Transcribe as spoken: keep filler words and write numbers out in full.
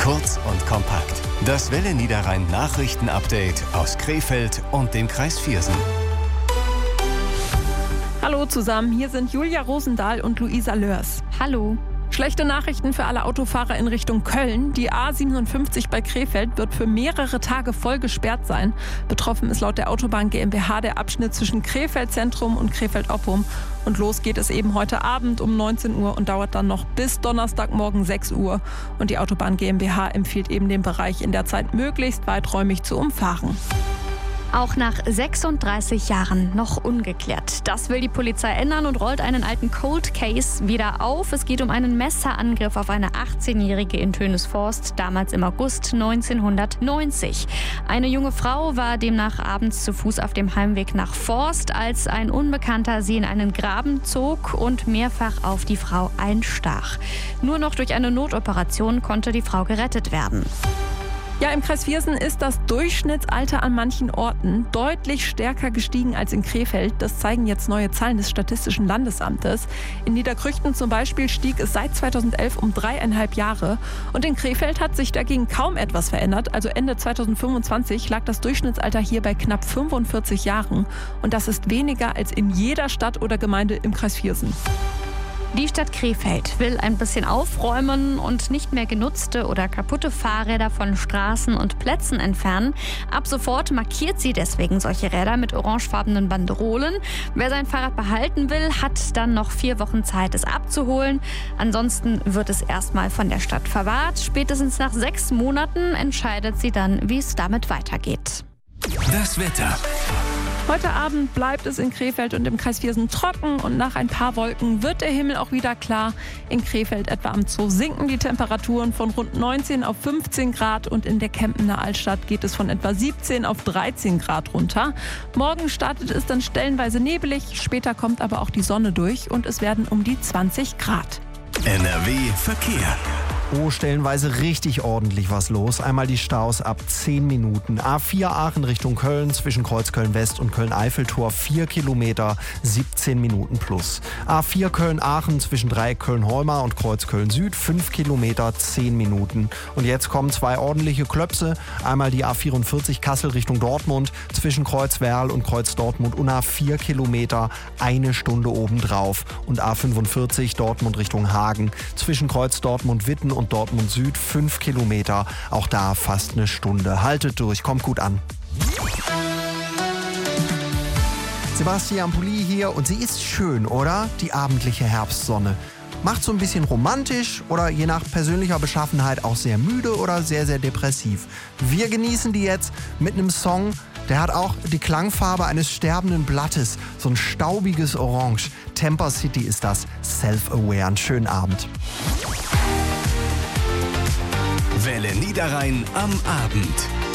Kurz und kompakt. Das Welle Niederrhein Nachrichten-Update aus Krefeld und dem Kreis Viersen. Hallo zusammen, hier sind Julia Rosendahl und Luisa Lörs. Hallo. Schlechte Nachrichten für alle Autofahrer in Richtung Köln. Die A siebenundfünfzig bei Krefeld wird für mehrere Tage voll gesperrt sein. Betroffen ist laut der Autobahn GmbH der Abschnitt zwischen Krefeld Zentrum und Krefeld Oppum. Und los geht es eben heute Abend um neunzehn Uhr und dauert dann noch bis Donnerstagmorgen sechs Uhr. Und die Autobahn GmbH empfiehlt eben den Bereich in der Zeit möglichst weiträumig zu umfahren. Auch nach sechsunddreißig Jahren noch ungeklärt. Das will die Polizei ändern und rollt einen alten Cold Case wieder auf. Es geht um einen Messerangriff auf eine achtzehnjährige in Tönesforst, damals im August neunzehnhundertneunzig. Eine junge Frau war demnach abends zu Fuß auf dem Heimweg nach Forst, als ein Unbekannter sie in einen Graben zog und mehrfach auf die Frau einstach. Nur noch durch eine Notoperation konnte die Frau gerettet werden. Ja, im Kreis Viersen ist das Durchschnittsalter an manchen Orten deutlich stärker gestiegen als in Krefeld. Das zeigen jetzt neue Zahlen des Statistischen Landesamtes. In Niederkrüchten zum Beispiel stieg es seit zweitausendelf um dreieinhalb Jahre. Und in Krefeld hat sich dagegen kaum etwas verändert. Also Ende zweitausendfünfundzwanzig lag das Durchschnittsalter hier bei knapp fünfundvierzig Jahren. Und das ist weniger als in jeder Stadt oder Gemeinde im Kreis Viersen. Die Stadt Krefeld will ein bisschen aufräumen und nicht mehr genutzte oder kaputte Fahrräder von Straßen und Plätzen entfernen. Ab sofort markiert sie deswegen solche Räder mit orangefarbenen Banderolen. Wer sein Fahrrad behalten will, hat dann noch vier Wochen Zeit, es abzuholen. Ansonsten wird es erstmal von der Stadt verwahrt. Spätestens nach sechs Monaten entscheidet sie dann, wie es damit weitergeht. Das Wetter. Heute Abend bleibt es in Krefeld und im Kreis Viersen trocken und nach ein paar Wolken wird der Himmel auch wieder klar. In Krefeld etwa am Zoo sinken die Temperaturen von rund neunzehn auf fünfzehn Grad und in der Kempener Altstadt geht es von etwa siebzehn auf dreizehn Grad runter. Morgen startet es dann stellenweise nebelig, später kommt aber auch die Sonne durch und es werden um die zwanzig Grad. N R W Verkehr. Oh, stellenweise richtig ordentlich was los. Einmal die Staus ab zehn Minuten. A vier Aachen Richtung Köln zwischen Kreuzköln West und Köln-Eiffeltor vier Kilometer, siebzehn Minuten plus. A vier Köln-Aachen zwischen Dreieck Köln-Holmar und Kreuzköln Süd fünf Kilometer, zehn Minuten. Und jetzt kommen zwei ordentliche Klöpse. Einmal die A vierundvierzig Kassel Richtung Dortmund zwischen Kreuzwerl und Kreuz Dortmund Unna vier Kilometer, eine Stunde obendrauf. Und A fünfundvierzig Dortmund Richtung Hagen zwischen Kreuz Dortmund Witten und und Dortmund Süd fünf Kilometer, auch da fast eine Stunde. Haltet durch, kommt gut an. Sebastian Pulli hier und sie ist schön, oder? Die abendliche Herbstsonne. Macht so ein bisschen romantisch oder je nach persönlicher Beschaffenheit auch sehr müde oder sehr, sehr depressiv. Wir genießen die jetzt mit einem Song, der hat auch die Klangfarbe eines sterbenden Blattes, so ein staubiges Orange. Temper City ist das, Self-Aware. Einen schönen Abend. Welle Niederrhein am Abend.